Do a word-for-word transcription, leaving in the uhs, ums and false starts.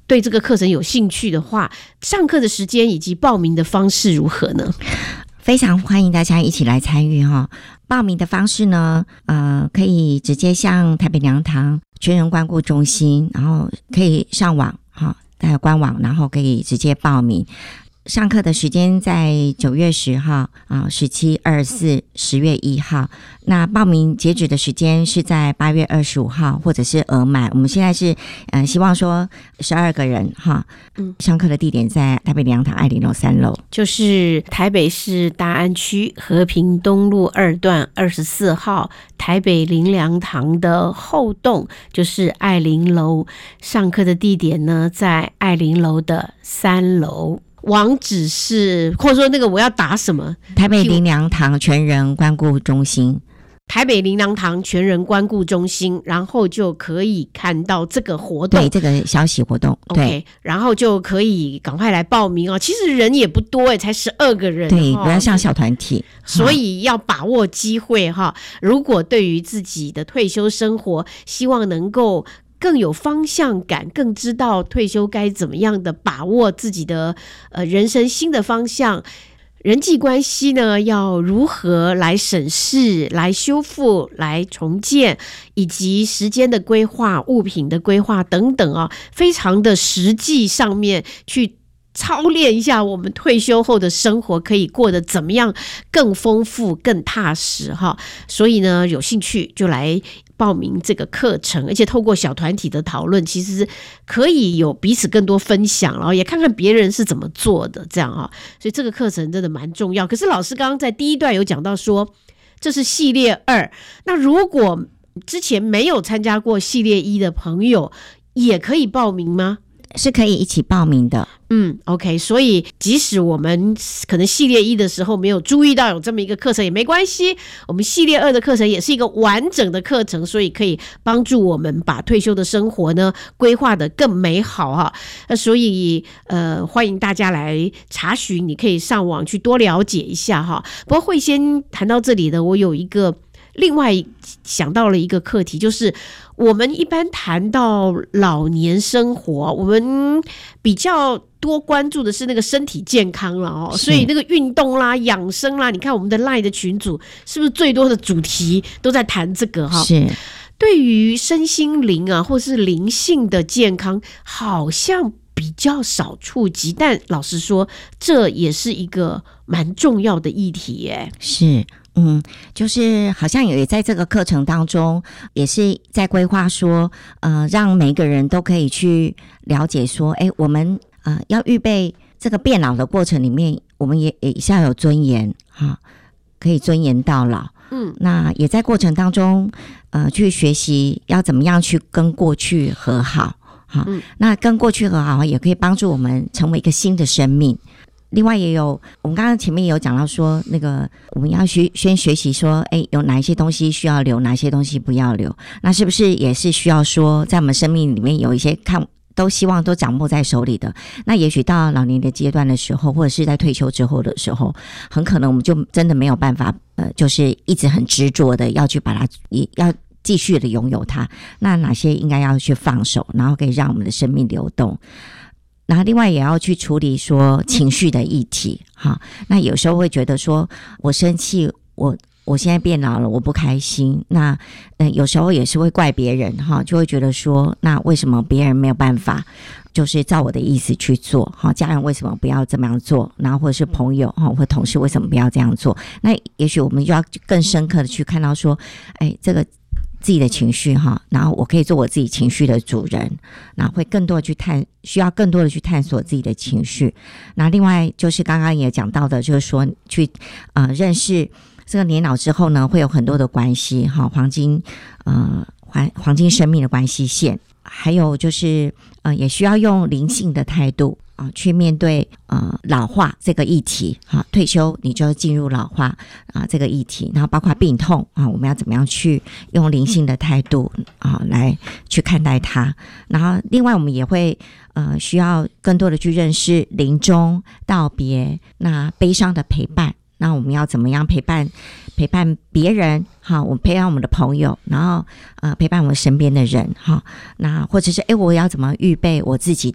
对这个课程有兴趣的话，上课的时间以及报名的方式如何呢？ 非常欢迎大家一起来参与哈。报名的方式呢，呃，可以直接向台北良堂全人关顾中心，然后可以上网哈，还有官网，然后可以直接报名。上课的时间在九月十号啊，十七、二十四、十月一号。那报名截止的时间是在八月二十五号，或者是额满。我们现在是呃希望说十二个人哈。嗯，上课的地点在台北良堂爱玲楼三楼， 就是台北市大安区和平东路二段二十四号台北灵粮堂的后栋，就是爱玲楼。上课的地点呢，在爱玲楼的三楼。网址是，或者说那个我要打什么？ 台北灵粮堂全人关顾中心， 台北灵粮堂全人关顾中心，然后就可以看到这个活动， 对这个消息活动 ，OK， 对， 然后就可以赶快来报名哦。其实人也不多哎，才十二个人， 对，不要像小团体， 所以要把握机会哈。如果对于自己的退休生活，希望能够更有方向感，更知道退休该怎么样的把握自己的呃人生新的方向，人际关系呢要如何来审视、来修复、来重建，以及时间的规划、物品的规划等等啊，非常的实际上面去操练一下我们退休后的生活可以过得怎么样更丰富、更踏实哈。所以呢，有兴趣就来报名这个课程，而且透过小团体的讨论，其实可以有彼此更多分享，然后也看看别人是怎么做的，这样啊。所以这个课程真的蛮重要。可是老师刚刚在第一段有讲到说，这是系列二，那如果之前没有参加过系列一的朋友，也可以报名吗？ 是可以一起报名的。 嗯 OK， 所以即使我们可能系列一的时候没有注意到有这么一个课程也没关系，我们系列二的课程也是一个完整的课程，所以可以帮助我们把退休的生活呢规划得更美好哈。那所以呃欢迎大家来查询，你可以上网去多了解一下哈。不过会先谈到这里的，我有一个另外想到了一个课题，就是我们一般谈到老年生活，我们比较多关注的是那个身体健康了哦，所以那个运动啦、养生啦，你看我们的 LINE 的群组是不是最多的主题都在谈这个哈？ 是。 对于身心灵啊，或是灵性的健康，好像比较少触及，但老实说，这也是一个蛮重要的议题耶。 是。嗯，就是好像也在这个课程当中，也是在规划说，呃，让每个人都可以去了解说，哎，我们呃要预备这个变老的过程里面，我们也也是要有尊严哈，可以尊严到老。嗯，那也在过程当中，呃，去学习要怎么样去跟过去和好哈。嗯，那跟过去和好也可以帮助我们成为一个新的生命。另外也有，我们刚刚前面也有讲到说，那个我们要学先学习说，哎，有哪一些东西需要留，哪些东西不要留。那是不是也是需要说，在我们生命里面有一些看都希望都掌握在手里的？那也许到老年的阶段的时候，或者是在退休之后的时候，很可能我们就真的没有办法，呃，就是一直很执着的要去把它，要继续的拥有它。那哪些应该要去放手，然后可以让我们的生命流动。然后另外也要去处理说情绪的议题哈，那有时候会觉得说我生气，我我现在变老了，我不开心，那嗯有时候也是会怪别人哈，就会觉得说那为什么别人没有办法就是照我的意思去做哈，家人为什么不要这么样做，然后或者是朋友哈或同事为什么不要这样做？那也许我们就要更深刻的去看到说，哎，这个自己的情绪哈，然后我可以做我自己情绪的主人，然后会更多的去探，需要更多的去探索自己的情绪。那另外就是刚刚也讲到的，就是说去呃认识这个年老之后呢，会有很多的关系哈，黄金呃黄黄金生命的关系线，还有就是呃也需要用灵性的态度啊，去面对呃老化这个议题哈，退休你就进入老化啊这个议题，然后包括病痛啊，我们要怎么样去用灵性的态度啊来去看待它。然后另外我们也会呃需要更多的去认识临终道别，那悲伤的陪伴。那我们要怎么样陪伴陪伴别人哈，我们陪伴我们的朋友，然后呃陪伴我们身边的人哈，那或者是哎我要怎么预备我自己